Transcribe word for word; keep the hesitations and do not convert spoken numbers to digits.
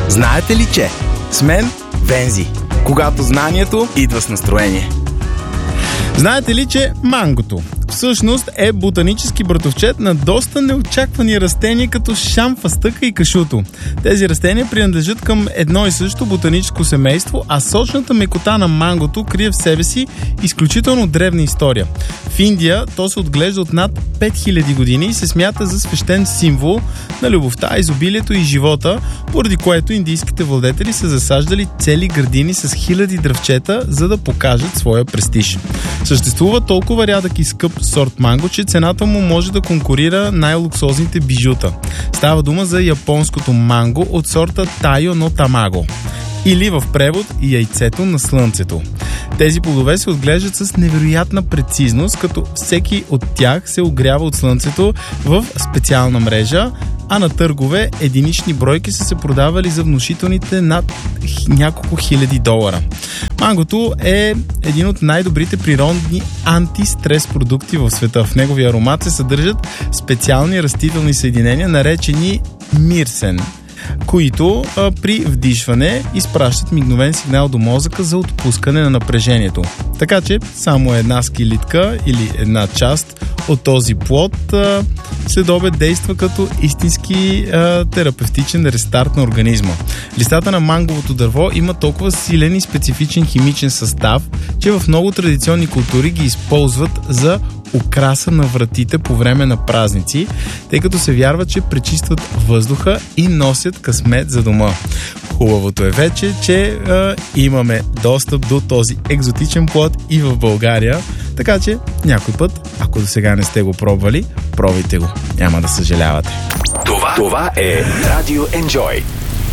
Знаете ли, че с мен Вензи, когато знанието идва с настроение. Знаете ли, че мангото всъщност е ботанически братовчет на доста неочаквани растения, като шамфастъка и кашуто. Тези растения принадлежат към едно и също ботаническо семейство, а сочната мекота на мангото крие в себе си изключително древна история. В Индия то се отглежда от над пет хиляди години и се смята за свещен символ на любовта, изобилието и живота, поради което индийските владетели са засаждали цели градини с хиляди дръвчета, за да покажат своя престиж. Съществува толкова рядък и скъп сорт манго, че цената му може да конкурира най-луксозните бижута. Става дума за японското манго от сорта Тайо но Тамаго, или в превод яйцето на слънцето. Тези плодове се отглеждат с невероятна прецизност, като всеки от тях се огрява от слънцето в специална мрежа, а на търгове единични бройки са се продавали за внушителните над няколко хиляди долара. Мангото е един от най-добрите природни антистрес продукти в света. В неговия аромат се съдържат специални растителни съединения, наречени мирсен, които а, при вдишване изпращат мигновен сигнал до мозъка за отпускане на напрежението. Така че само една скилитка или една част от този плод а, следобед действа като истински а, терапевтичен рестарт на организма. Листата на манговото дърво има толкова силен и специфичен химичен състав, че в много традиционни култури ги използват за украса на вратите по време на празници, тъй като се вярва, че пречистват въздуха и носят късмет за дома. Хубавото е вече, че а, имаме достъп до този екзотичен плод и в България, така че някой път, ако до сега не сте го пробвали, пробвайте го. Няма да съжалявате. Това, това е Radio Enjoy.